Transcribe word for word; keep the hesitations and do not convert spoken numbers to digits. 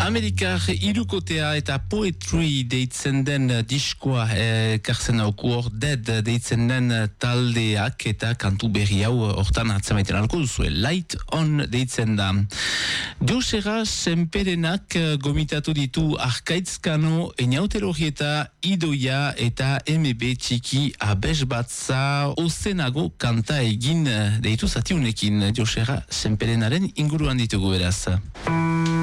Amerikar irukotea eta Poetry deitzen den diskoa eh, karzen hauku hor Dead deitzen den taldeak eta kantu berri hau hortan atzamaiten alko duzue. Light On deitzen da. Josera Senperenak gomitatu ditu Arkaitzkano, Eñauterogieta, Idoia eta M B txiki abes batza ozenago kanta egin deitu zatiunekin. Josera Senperenaren inguruan ditugu beraz.